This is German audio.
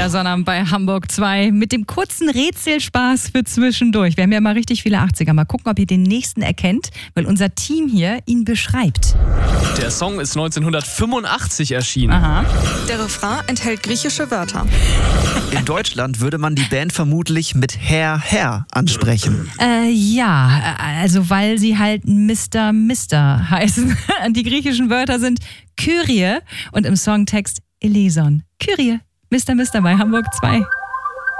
Der Sonnabend bei Hamburg 2 mit dem kurzen Rätselspaß für zwischendurch. Wir haben ja mal richtig viele 80er. Mal gucken, ob ihr den nächsten erkennt, weil unser Team hier ihn beschreibt. Der Song ist 1985 erschienen. Aha. Der Refrain enthält griechische Wörter. In Deutschland würde man die Band vermutlich mit Herr ansprechen. Ja, also weil sie halt Mr. heißen. Die griechischen Wörter sind Kyrie und im Songtext Eleison. Kyrie, Mr. bei Hamburg 2.